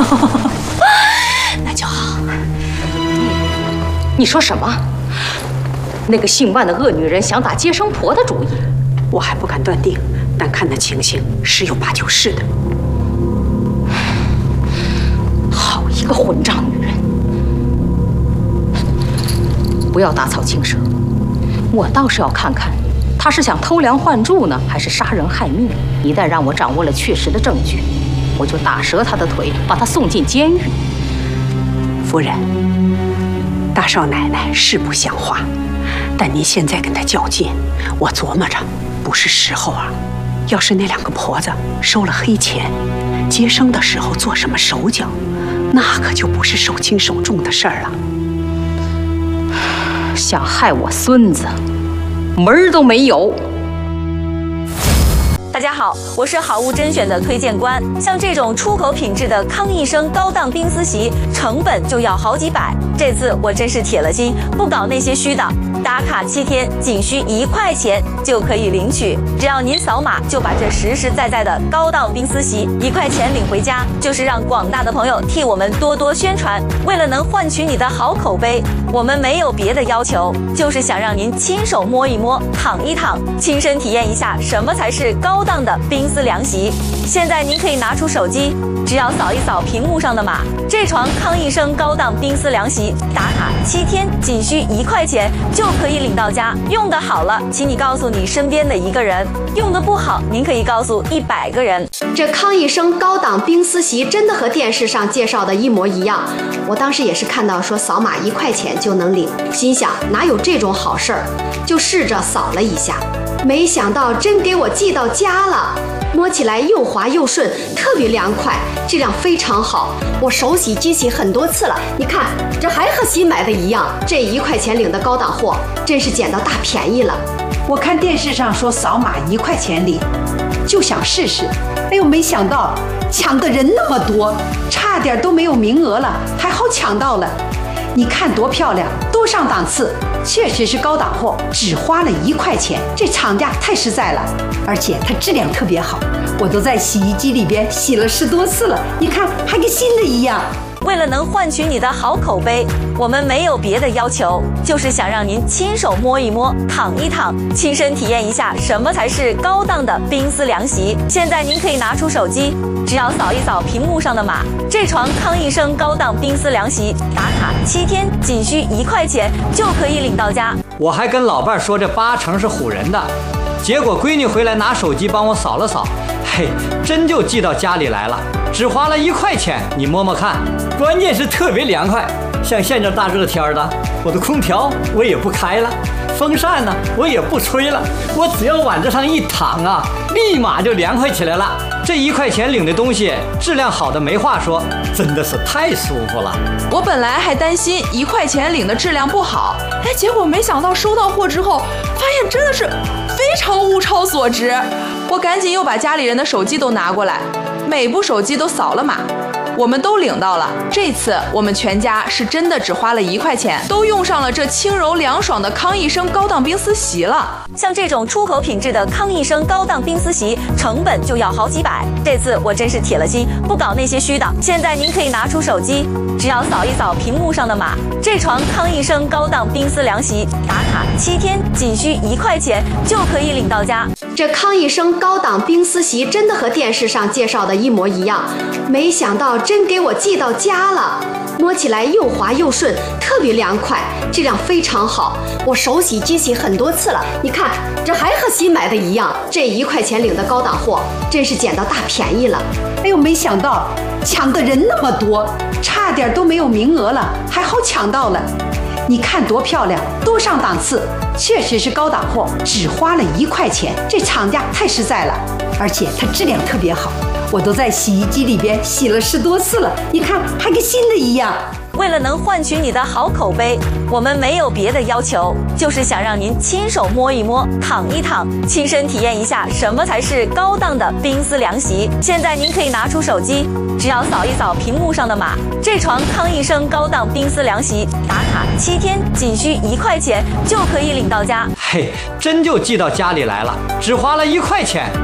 那就好。你说什么？那个姓万的恶女人想打接生婆的主意？ 我还不敢断定，但看那情形，十有八九是的。 好一个混账女人！不要打草惊蛇，我倒是要看看，她是想偷梁换柱呢，还是杀人害命？一旦让我掌握了确实的证据，我就打折她的腿，把她送进监狱。 夫人，大少奶奶是不像话，但您现在跟她较劲，我琢磨着不是时候啊。要是那两个婆子收了黑钱，接生的时候做什么手脚，那可就不是手轻手重的事儿了。 想害我孙子，门儿都没有！ 大家好，我是好物甄选的推荐官。像这种出口品质的康益生高档冰丝席，成本就要好几百。这次我真是铁了心，不搞那些虚的。打卡7天，仅需1块钱就可以领取。只要您扫码，就把这实实在在的高档冰丝席1块钱领回家，就是让广大的朋友替我们多多宣传。为了能换取你的好口碑，我们没有别的要求，就是想让您亲手摸一摸、躺一躺，亲身体验一下什么才是高档的冰丝凉席。现在您可以拿出手机，只要扫一扫屏幕上的码，这床康益生高档冰丝凉席打卡7天，仅需1块钱就可以领到家。用得好了，请你告诉你身边的1个人；用得不好，您可以告诉100个人。 这康益生高档冰丝席真的和电视上介绍的一模一样。我当时也是看到说扫码1块钱就能领，心想哪有这种好事儿，就试着扫了一下，没想到真给我寄到家了。摸起来又滑又顺，特别凉快，质量非常好。我手洗机洗很多次了，你看这还和新买的一样。这1块钱领的高档货，真是捡到大便宜了。 我看电视上说扫码1块钱领，就想试试。哎呦，没想到抢的人那么多，差点都没有名额了，还好抢到了。你看多漂亮，多上档次，确实是高档货，只花了1块钱，这厂家太实在了，而且它质量特别好，我都在洗衣机里边洗了10多次了，你看还跟新的一样。 为了能换取你的好口碑，我们没有别的要求，就是想让您亲手摸一摸、躺一躺，亲身体验一下什么才是高档的冰丝凉席。现在您可以拿出手机，只要扫一扫屏幕上的码，这床康益生高档冰丝凉席打卡7天，仅需1块钱就可以领到家。 我还跟老伴说这8成是唬人的，结果闺女回来拿手机帮我扫了扫，嘿，真就寄到家里来了，只花了1块钱，你摸摸看。关键是特别凉快，像现这大热天的，我的空调我也不开了，风扇呢我也不吹了，我只要往这上一躺啊，立马就凉快起来了。这1块钱领的东西质量好的没话说，真的是太舒服了。 我本来还担心1块钱领的质量不好，结果没想到收到货之后，发现真的是非常物超所值。我赶紧又把家里人的手机都拿过来，每部手机都扫了码。我们都领到了，这次我们全家是真的只花了1块钱，都用上了这轻柔凉爽的康益生高档冰丝席了。 像这种出口品质的康益生高档冰丝席，成本就要好几百。这次我真是铁了心，不搞那些虚的。现在您可以拿出手机，只要扫一扫屏幕上的码，这床康益生高档冰丝凉席打卡7天，仅需1块钱就可以领到家。 这康益生高档冰丝席真的和电视上介绍的一模一样，没想到真给我寄到家了。摸起来又滑又顺，特别凉快，质量非常好。我手洗机洗很多次了，你看这还和新买的一样。这1块钱领的高档货，真是捡到大便宜了。 哎呦，没想到抢的人那么多，差点都没有名额了，还好抢到了。你看多漂亮，多上档次，确实是高档货，只花了1块钱，这厂家太实在了，而且它质量特别好，我都在洗衣机里边洗了10多次了，你看还跟新的一样。 为了能换取你的好口碑，我们没有别的要求，就是想让您亲手摸一摸、躺一躺，亲身体验一下什么才是高档的冰丝凉席。现在您可以拿出手机，只要扫一扫屏幕上的码，这床康益生高档冰丝凉席打卡7天，仅需1块钱就可以领到家。 嘿，真就寄到家里来了，只花了1块钱。